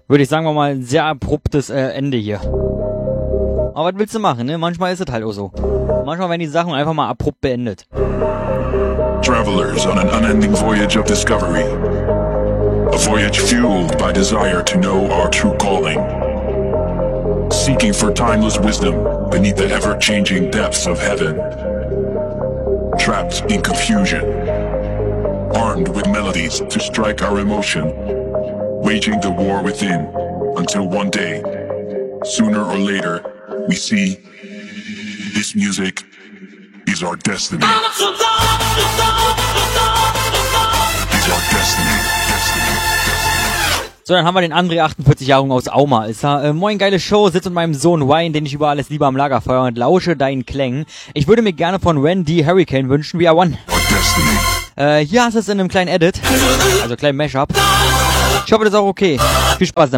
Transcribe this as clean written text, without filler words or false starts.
würde ich sagen wir mal, ein sehr abruptes Ende hier. Aber was willst du machen, ne? Manchmal ist es halt auch so. Manchmal werden die Sachen einfach mal abrupt beendet. Travelers on an unending voyage of discovery. A voyage fueled by desire to know our true calling. Seeking for timeless wisdom beneath the ever-changing depths of heaven. Trapped in confusion. Armed with melodies to strike our emotion. Waging the war within until one day, sooner or later, we see this music is our destiny. Is our destiny. So, dann haben wir den André, 48 Jahre aus Auma. Ist da, moin, geile Show, sitz mit meinem Sohn Ryan, den ich über alles liebe am Lagerfeuer und lausche deinen Klängen. Ich würde mir gerne von Randy Hurricane wünschen, wie One. Hier hast du es in einem kleinen Edit, also kleinen Mashup. Ich hoffe, das ist auch okay. Viel Spaß damit.